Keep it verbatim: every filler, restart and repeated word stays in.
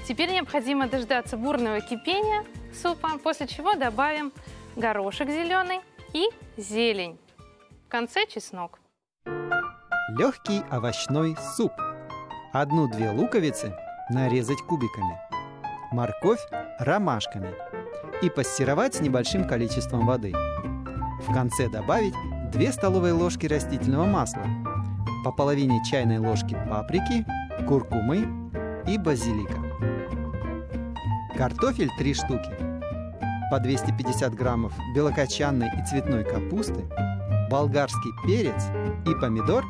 Теперь необходимо дождаться бурного кипения супа, после чего добавим горошек зеленый и зелень. В конце чеснок. Легкий овощной суп. Одну-две луковицы нарезать кубиками. Морковь ромашками. И пассеровать с небольшим количеством воды. В конце добавить две столовые ложки растительного масла, по половине чайной ложки паприки, куркумы и базилика. Картофель три штуки, по двести пятьдесят граммов белокочанной и цветной капусты, болгарский перец и помидор